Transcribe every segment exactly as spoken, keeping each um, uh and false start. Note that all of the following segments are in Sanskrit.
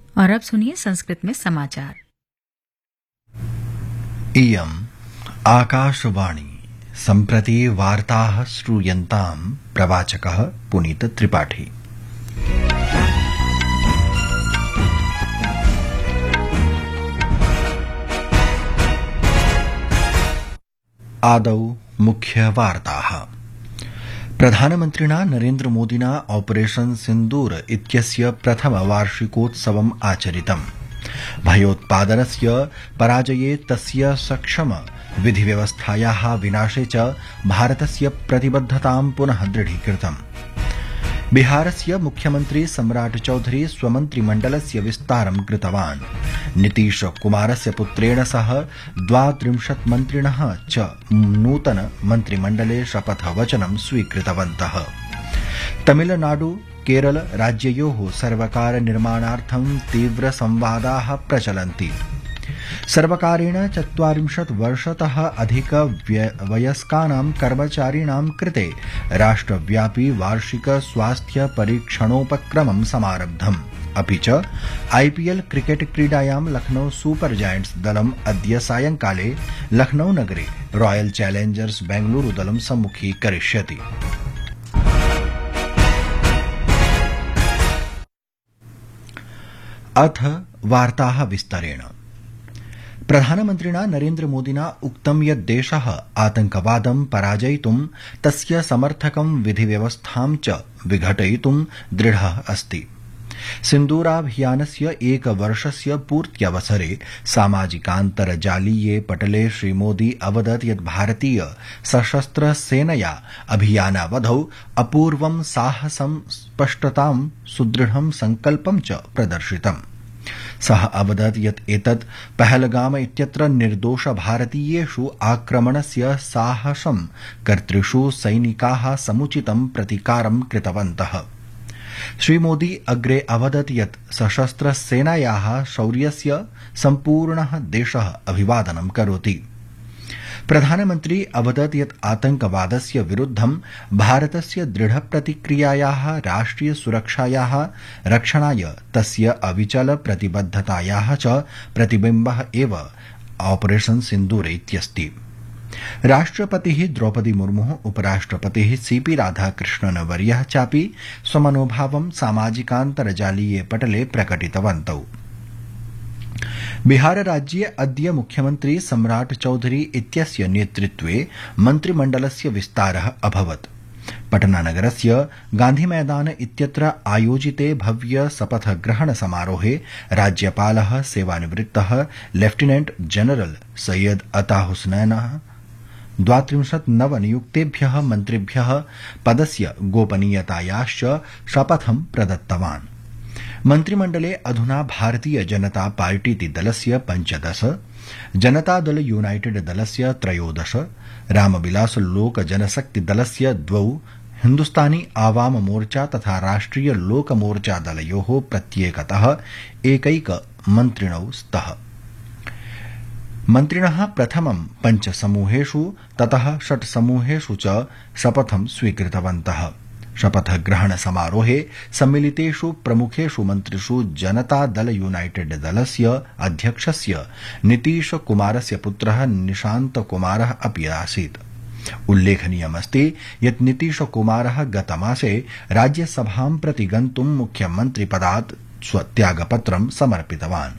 और अब सुनिए संस्कृत में समाचार। इयम् आकाशवाणी सम्प्रति वार्ताः श्रूयन्ताम् प्रवाचकः पुनीत त्रिपाठी। आदौ मुख्य वार्ताः। प्रधानमन्त्रिणा नरेन्द्र मोदिना ऑपरेशन सिन्दूर इत्यस्य प्रथम वार्षिकोत्सवम् आचरितम्। भयोत्पादनस्य पराजये तस्य सक्षम विधिव्यवस्थायाः विनाशे च भारतस्य प्रतिबद्धतां पुनः दृढीकृतम्। बिहारस्य मुख्यमन्त्री सम्राट चौधरी स्वमन्त्रिमण्डलस्य विस्तारं कृतवान्। नीतीश कुमारस्य पुत्रेण सह द्वात्रिंशत् मन्त्रिणः च नूतन मन्त्रिमण्डले शपथवचनं स्वीकृतवन्तः। तमिलनाडु केरल राज्ययोः सर्वकार निर्माणार्थं तीव्र संवादाः प्रचलन्ति। सर्वकारेण चत्वारिंशत् वर्षतः अधिक वयस्कानां कर्मचारिणां कृते राष्ट्रव्यापी वार्षिक स्वास्थ्य परीक्षणोपक्रमं समारब्धम्। अपि च आईपीएल क्रिकेट क्रीडायां लखनऊ सुपर जायंट्स दलम् अद्य सायंकाले लखनऊ नगरे रॉयल चैलेंजर्स बेंगलुरु दलं सम्मुखीकरिष्यति। अथ वार्ताः विस्तरेण। प्रधानमन्त्रिणा नरेन्द्र मोदिना उक्तं यत् देशः आतंकवादं पराजयितुं तस्य समर्थकं विधिव्यवस्थां च विघटयितुं दृढः अस्ति। सिन्दूराभियानस्य एकवर्षस्य पूर्त्यवसरे सामाजिकान्तर्जालीये पटले श्रीमोदी अवदत् यत् भारतीय सशस्त्र सेनया अभियानावधौ अपूर्वं साहसं स्पष्टतां सुदृढं संकल्पं च प्रदर्शितम्। सः अवदत् यत् एतत् पहलगाम इत्यत्र निर्दोष भारतीयेषु आक्रमणस्य साहसं कर्तृषु सैनिकाः समुचितं प्रतिकारं कृतवन्तः। श्रीमोदी अग्रे अवदत् यत् सशस्त्र सेनायाः शौर्यस्य सम्पूर्णः देशः अभिवादनं करोति। प्रधानमन्त्री अवदत् यत् आतंकवादस्य विरुद्धं भारतस्य दृढप्रतिक्रियायाः राष्ट्रिय सुरक्षायाः रक्षणाय तस्य अविचल प्रतिबद्धतायाः च प्रतिबिम्बः एव ऑपरेशन सिन्दूर इत्यस्ति। राष्ट्रपतिः द्रौपदी मुर्मुः उपराष्ट्रपतिः सीपी राधाकृष्णन वर्यः चापि स्वमनोभावं सामाजिकान्तर्जालीये पटले प्रकटितवन्तौ। बिहार राज्ये अद्य मुख्यमन्त्री सम्राट चौधरी इत्यस्य नेतृत्वे मन्त्रिमण्डलस्य विस्तारः अभवत्। पटनानगरस्य गान्धीमैदान इत्यत्र आयोजिते भव्य शपथग्रहण समारोहे राज्यपालः सेवानिवृत्तः लेफ्टिनेंट जनरल सैयद अता हुसैनः द्वात्रिंशत् नवनियुक्तेभ्यः मन्त्रिभ्यः पदस्य गोपनीयतायाश्च शपथं प्रदत्तवान्। मन्त्रिमण्डले अधुना भारतीय जनता पार्टीति दलस्य पञ्चदश, जनतादल यूनाइटेड दलस्य त्रयोदश, रामविलास लोक जनशक्ति दलस्य द्वौ, हिन्दुस्तानी आवाम मोर्चा तथा राष्ट्रिय लोक मोर्चा दलयोः प्रत्येकतः एकैक मन्त्रिणौ स्तः। मन्त्रिणः प्रथमं पञ्चसमूहेषु ततः षट्समूहेषु च शपथं स्वीकृतवन्तः। शपथग्रहण समारोहे सम्मिलितेषु प्रमुखेषु मन्त्रिषु जनता दल यूनाइटेड दलस्य अध्यक्षस्य नीतीश कुमारस्य पुत्रः निशान्त कुमारः अपि आसीत्। उल्लेखनीयमस्ति यत् नीतीश कुमारः गतमासे राज्यसभां प्रति गन्तुं मुख्यमन्त्रिपदात् स्वत्यागपत्रं समर्पितवान्।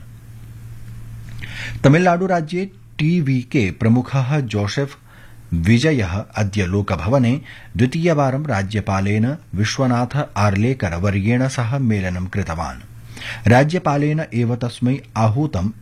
तमिलनाडु राज्ये टीवीके प्रमुखः जोसेफ विजयः अद्य लोकभवने द्वितीयवारं राज्यपालेन विश्वनाथ आर्लेकर वर्येण सह मेलनं कृतवान्। राज्यपालेन एव तस्मै आहूतम्